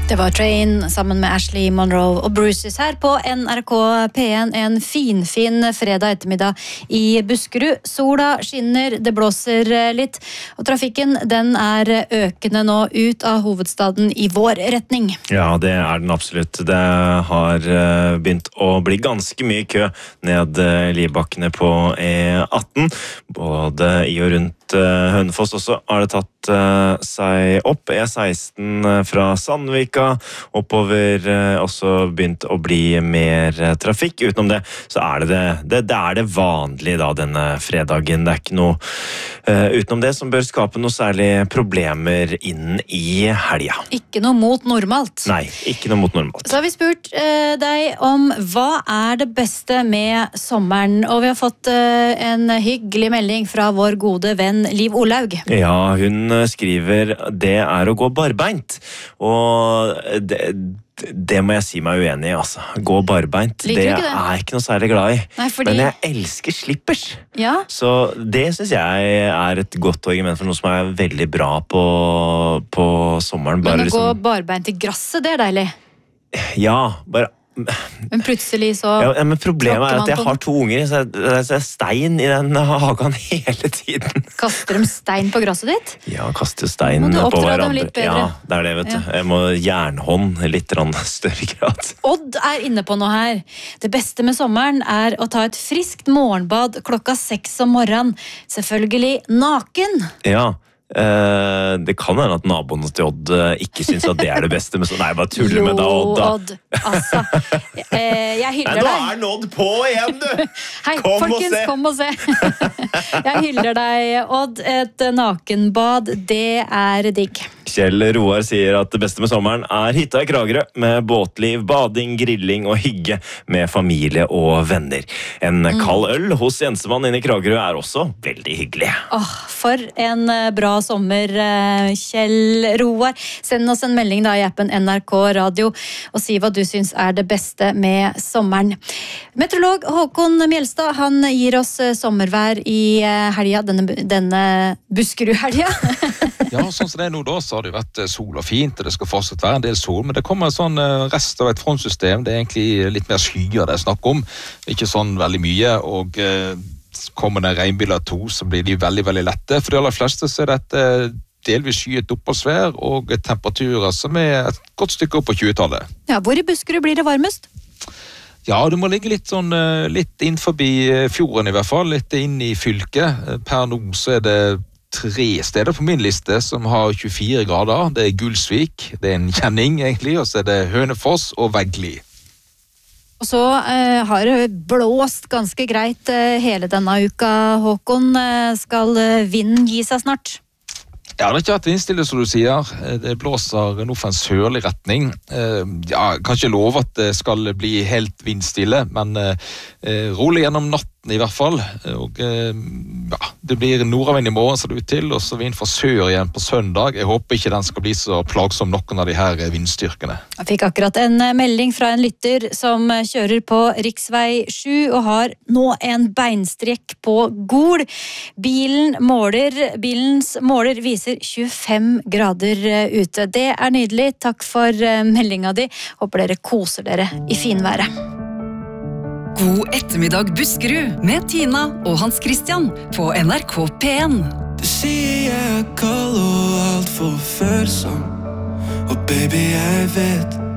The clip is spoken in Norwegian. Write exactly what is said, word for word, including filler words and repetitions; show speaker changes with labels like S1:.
S1: Det var Train sammen med Ashley Monroe og Bruces her på N R K P en. En finfin fredag ettermiddag i Buskerud. Sola skinner, det blåser litt, og trafikken den er økende nå ut av hovedstaden i vår retning.
S2: Ja, det er den absolutt. Det har begynt å bli ganske mye kø ned livbakkene på E atten. Både i og rundt Hønefoss også har det tatt seg opp. E seksten fra Sandvika oppover også begynt å bli mer trafikk. Utenom det så er det det, det, det, er det vanlige da denne fredagen. Det er ikke noe uh, utenom det som bør skape noe særlig problemer inn i helga.
S1: Ikke noe mot normalt.
S2: Nei, ikke noe mot normalt.
S1: Så har vi spurt uh, deg om hva er det beste med sommeren, og vi har fått uh, en hyggelig melding fra vår gode venn Liv Olaug.
S2: Ja, hun skriver det er å gå barbeint, og det, det må jeg si meg uenig i, altså. Gå barbeint, det, det er jeg ikke noe særlig glad i.
S1: Nei, fordi...
S2: Men jeg elsker slippers.
S1: Ja.
S2: Så det synes jeg er et godt argument for noe som er veldig bra på, på sommeren. Bare
S1: Men å
S2: liksom...
S1: gå barbeint i grasset, det er deilig.
S2: Ja, bare...
S1: Men plutselig så...
S2: Ja, men problemet er at jeg har to unger, så det er stein i den hagen hele tiden.
S1: Kaster de stein på grasset ditt?
S2: Ja, kaster stein
S1: må du
S2: på
S1: oppdra
S2: hverandre.
S1: dem litt bedre.
S2: Ja, det er det, vet du. Ja. Jeg må jernhånd litt større grad.
S1: Odd er inne på noe her. Det beste med sommeren er å ta et friskt morgenbad klokka seks om morgenen. Selvfølgelig naken.
S2: Ja. Uh, det kan være at naboene til Odd uh, ikke synes at det er det beste, men så nei, bare tuller med deg, Odd.
S1: Jo, Odd, altså uh, jeg hyller deg.
S2: Nei, nå er Odd på igjen, du.
S1: Hei,
S2: kom
S1: folkens,
S2: og se.
S1: kom og se. Jeg hyller deg, Odd. Et nakenbad, det er digg.
S2: Kjell Roar sier at det beste med sommeren er hytta i Kragerø, med båtliv, bading, grilling og hygge med familie og venner. En mm. kald øl hos Jensemann inne i Kragerø er også veldig hyggelig.
S1: Åh, for en bra sommer, Kjell Roar. Send oss en melding da i appen N R K Radio og si hva du synes er det beste med sommeren. Meteorolog Håkon Mjelstad, han gir oss sommervær i helga, denne, denne Buskerud-helga.
S3: Ja, sånn som det er nå da, så har det vært sol og fint, og det skal fortsatt være en del sol, men det kommer en sånn rest av et frontsystem. Det er egentlig litt mer skyer det er snakk om, ikke sånn veldig mye, og eh, kommer det regnbyller to, så blir de veldig, veldig lette. For de aller fleste så er dette delvis skyet oppholdsvær og temperaturer som er et godt stykke opp på tjuetallet. Ja,
S1: hvor i Buskerud blir det varmest?
S3: Ja, du må ligge litt sånn, litt inn forbi fjorden i hvert fall, litt inn i fylket. Per nå så er det tre steder på min liste som har tjuefire grader. Det er Gulsvik, det er en kjenning egentlig, og så er det Hønefoss og Veggli.
S1: Og så eh, har det blåst ganske greit eh, hele denne uka, Håkon. Eh, skal vinden gi seg snart?
S3: Ja, det har ikke vært vindstille, som du sier. Det blåser nå for en sørlig retning. Ja, jeg kan ikke love at det skal bli helt vindstille, men rolig gjennom natten i hvert fall. Og, ja, det blir nordavind i morgen, ser det ut til, og så vind fra sør igjen på søndag. Jeg håper ikke den skal bli så plagsom noen av de her vindstyrkene.
S1: Jeg fikk akkurat en melding fra en lytter som kjører på riksvei sju og har nå en beinstrekk på Gol. Bilen måler, bilens måler viser tjuefem grader ute. Det er nydelig. Takk for meldinga di. Håper dere koser dere i finværet.
S4: God ettermiddag Buskerud med Tina og Hans Christian på N R K P en.
S5: Du sier jeg er kald og alt for følsom, og baby jeg vet